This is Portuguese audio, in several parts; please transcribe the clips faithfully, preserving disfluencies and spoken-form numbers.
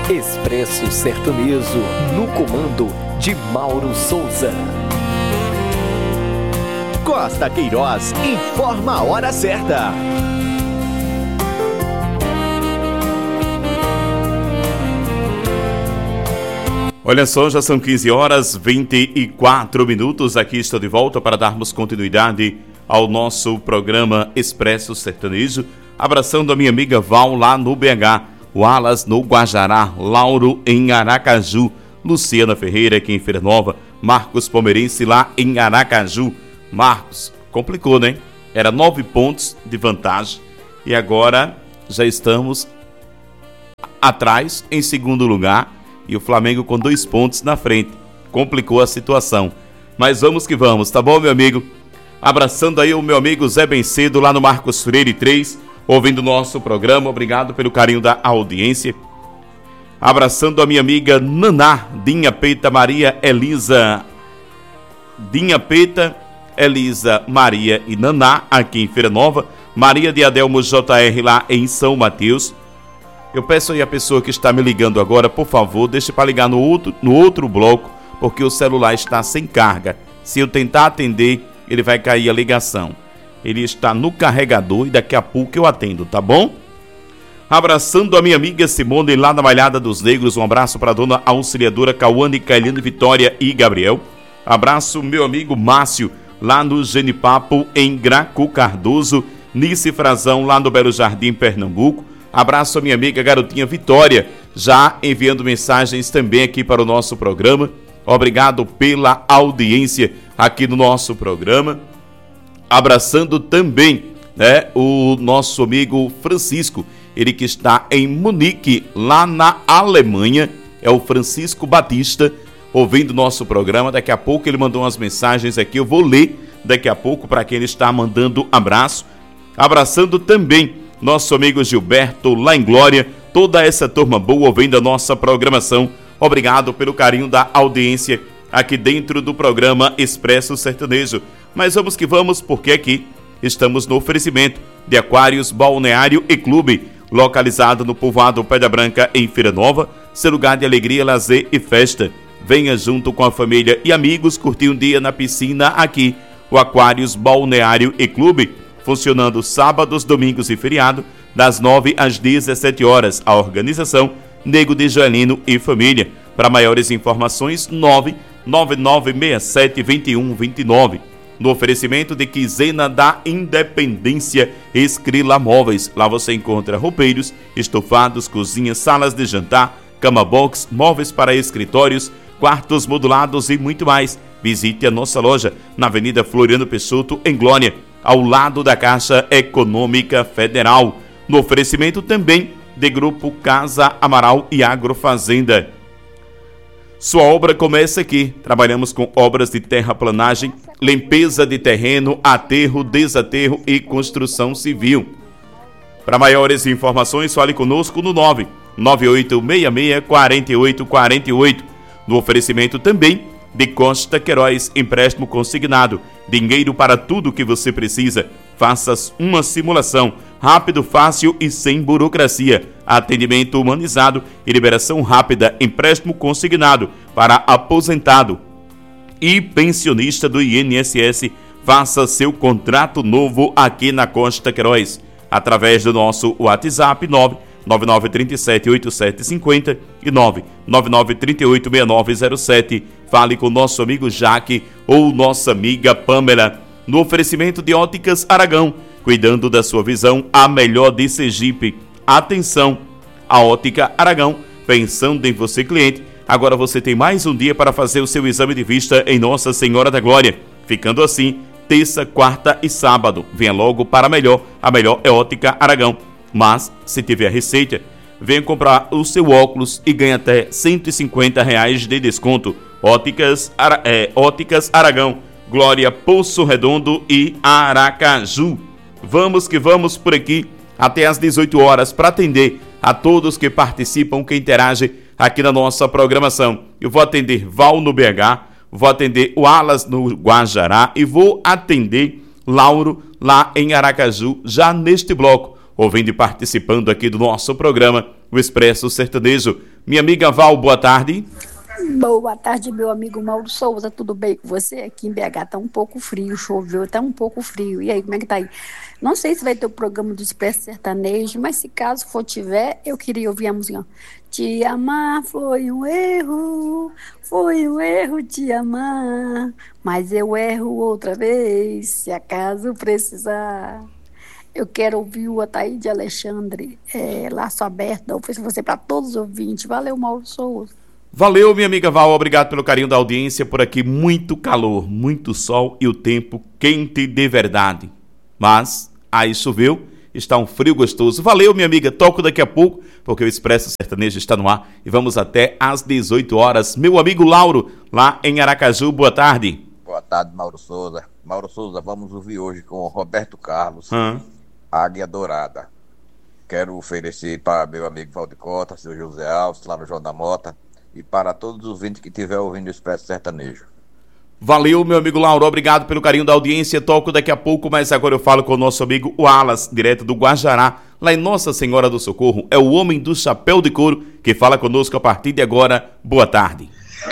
Expresso Sertanejo, no comando de Mauro Souza. Costa Queiroz informa a hora certa. Olha só, já são quinze horas e vinte e quatro minutos. Aqui estou de volta para darmos continuidade ao nosso programa Expresso Sertanejo. Abraçando a minha amiga Val lá no B H, o Alas no Guajará, Lauro em Aracaju, Luciana Ferreira aqui em Feira Nova, Marcos Palmeirense lá em Aracaju. Marcos, complicou, né? Era nove pontos de vantagem e agora já estamos atrás em segundo lugar e o Flamengo com dois pontos na frente. Complicou a situação. Mas vamos que vamos, tá bom, meu amigo? Abraçando aí o meu amigo Zé Bencedo lá no Marcos Freire três, ouvindo o nosso programa. Obrigado pelo carinho da audiência. Abraçando a minha amiga Naná, Dinha Peta, Maria Elisa. Dinha Peta, Elisa, Maria e Naná, aqui em Feira Nova. Maria de Adelmo J R lá em São Mateus. Eu peço aí a pessoa que está me ligando agora, por favor, deixe para ligar no outro, no outro bloco, porque o celular está sem carga. Se eu tentar atender, ele vai cair a ligação. Ele está no carregador e daqui a pouco eu atendo, tá bom? Abraçando a minha amiga Simone lá na Malhada dos Negros. Um abraço para a dona auxiliadora Cauane, Cailiane, Vitória e Gabriel. Abraço meu amigo Márcio lá no Genipapo em Gracu Cardoso. Nice Frazão lá no Belo Jardim, Pernambuco. Abraço a minha amiga garotinha Vitória, já enviando mensagens também aqui para o nosso programa. Obrigado pela audiência aqui no nosso programa. Abraçando também, né, o nosso amigo Francisco, ele que está em Munique, lá na Alemanha. É o Francisco Batista, ouvindo o nosso programa. Daqui a pouco ele mandou umas mensagens aqui, eu vou ler daqui a pouco para quem ele está mandando abraço. Abraçando também nosso amigo Gilberto, lá em Glória, toda essa turma boa ouvindo a nossa programação. Obrigado pelo carinho da audiência aqui dentro do programa Expresso Sertanejo. Mas vamos que vamos, porque aqui estamos no oferecimento de Aquários Balneário e Clube, localizado no povoado Pedra Branca, em Feira Nova, seu lugar de alegria, lazer e festa. Venha junto com a família e amigos curtir um dia na piscina aqui. O Aquários Balneário e Clube, funcionando sábados, domingos e feriado, das nove às dezessete horas. A organização Nego de Joelino e Família. Para maiores informações, nove nove nove seis sete dois um dois nove. No oferecimento de Quinzena da Independência, Escrila Móveis. Lá você encontra roupeiros, estofados, cozinhas, salas de jantar, cama box, móveis para escritórios, quartos modulados e muito mais. Visite a nossa loja na Avenida Floriano Peixoto, em Glória, ao lado da Caixa Econômica Federal. No oferecimento também de Grupo Casa Amaral e Agrofazenda. Sua obra começa aqui. Trabalhamos com obras de terraplanagem, limpeza de terreno, aterro, desaterro e construção civil. Para maiores informações, fale conosco no nove nove oito seis seis quatro oito quatro oito. No oferecimento também de Costa Queiroz, empréstimo consignado, dinheiro para tudo que você precisa. Faça uma simulação, rápido, fácil e sem burocracia. Atendimento humanizado e liberação rápida, empréstimo consignado para aposentado e pensionista do I N S S. Faça seu contrato novo aqui na Costa Queiroz, através do nosso WhatsApp nove nove nove três sete oito sete cinco zero e nove nove nove três oito seis nove zero sete. Fale com nosso amigo Jaque ou nossa amiga Pamela. No oferecimento de Óticas Aragão, cuidando da sua visão, a melhor de Sergipe. Atenção, a Ótica Aragão, pensando em você, cliente. Agora você tem mais um dia para fazer o seu exame de vista em Nossa Senhora da Glória. Ficando assim, terça, quarta e sábado. Venha logo para a melhor. A melhor é Ótica Aragão. Mas, se tiver receita, venha comprar o seu óculos e ganhe até cento e cinquenta reais de desconto. Óticas, Ara, é, Óticas Aragão, Glória, Poço Redondo e Aracaju. Vamos que vamos por aqui até às dezoito horas para atender a todos que participam, que interagem aqui na nossa programação. Eu vou atender Val no B H, vou atender o Alas no Guajará e vou atender Lauro lá em Aracaju, já neste bloco, ouvindo e participando aqui do nosso programa o Expresso Sertanejo. Minha amiga Val, boa tarde. Boa tarde, meu amigo Mauro Souza, tudo bem com você? Aqui em B H tá um pouco frio, choveu, tá um pouco frio. E aí, como é que tá aí? Não sei se vai ter o programa do Expresso Sertanejo, mas se caso for tiver, eu queria ouvir a música. Te amar foi um erro, foi um erro te amar, mas eu erro outra vez, se acaso precisar. Eu quero ouvir o Ataíde Alexandre, é, Laço Aberto, ofereço você para todos os ouvintes. Valeu, Mauro Souza. Valeu, minha amiga Val, obrigado pelo carinho da audiência. Por aqui muito calor, muito sol e o tempo quente de verdade. Mas aí choveu, está um frio gostoso. Valeu, minha amiga, toco daqui a pouco, porque o Expresso Sertanejo está no ar e vamos até às dezoito horas. Meu amigo Lauro, lá em Aracaju, boa tarde. Boa tarde, Mauro Souza. Mauro Souza, vamos ouvir hoje com o Roberto Carlos, hum. Águia Dourada. Quero oferecer para meu amigo Valdir Cota, seu José Alves, lá no João da Mota, e para todos os ouvintes que estiver ouvindo o Expresso Sertanejo. Valeu, meu amigo Lauro, obrigado pelo carinho da audiência. Toco daqui a pouco, mas agora eu falo com o nosso amigo Wallace, direto do Guajará, lá em Nossa Senhora do Socorro. É o homem do chapéu de couro que fala conosco a partir de agora. Boa tarde.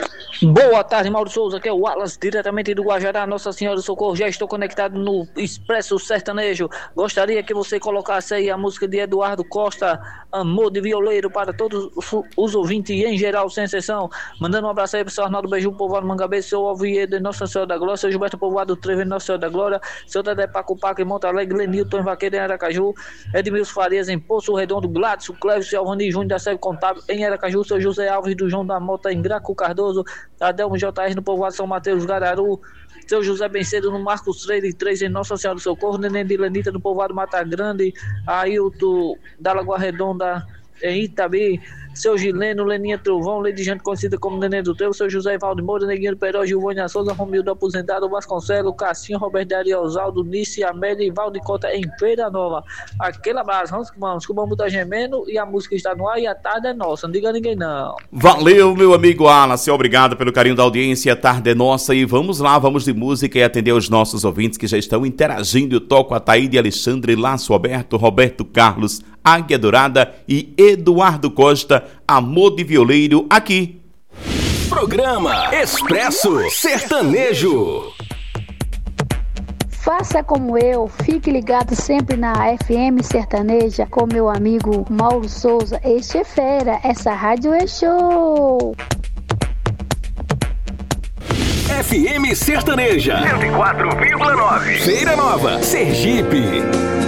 Boa tarde, Mauro Souza, aqui é o Wallace, diretamente do Guajará, Nossa Senhora do Socorro. Já estou conectado no Expresso Sertanejo. Gostaria que você colocasse aí a música de Eduardo Costa, Amor de Violeiro, para todos os ouvintes e em geral, sem exceção. Mandando um abraço aí para o seu Arnaldo Beiju, povoado Mangabeira, seu Oviedo de Nossa Senhora da Glória, seu Gilberto Povoado Trevo de Nossa Senhora da Glória, seu Dedé Paco Paco em Monte Alegre, Lenilton em Vaqueiro em Aracaju, Edmilson Farias em Poço Redondo, Gladson, Clévio, Alvani Júnior da Sérgio Contábil em Aracaju, seu José Alves do João da Mota em Graco Cardoso, Adelmo J R no povoado São Mateus, Gararu, seu José Bencedo no Marcos Freire três em Nossa Senhora do Socorro, Neném de Lenita no povoado Mata Grande, Ailton da Lagoa Redonda em Itabi, seu Gileno, Leninha Trovão, Lady Jante, conhecida como Neném do Trevo, seu José Ivaldo Moura, Neguinho do Peró, Gilvânia Souza, Romildo Aposentado, Vasconcelos, Cassinho, Roberto Dario Osvaldo, Nice, Amélia e Valde Cota em Feira Nova. Aquele abraço, vamos que vamos, que o bambu tá gemendo e a música está no ar e a tarde é nossa, não diga a ninguém não. Valeu, meu amigo Wallace, obrigado pelo carinho da audiência, a tarde é nossa e vamos lá, vamos de música e atender os nossos ouvintes que já estão interagindo. Eu toco a Taíde Alexandre, Laço Aberto, Roberto Carlos, Águia Dourada e Eduardo Costa, Amor de Violeiro, aqui. Programa Expresso Sertanejo. Faça como eu, fique ligado sempre na F M Sertaneja com meu amigo Mauro Souza. Este é fera, essa rádio é show. F M Sertaneja cento e quatro vírgula nove, Feira Nova, Sergipe.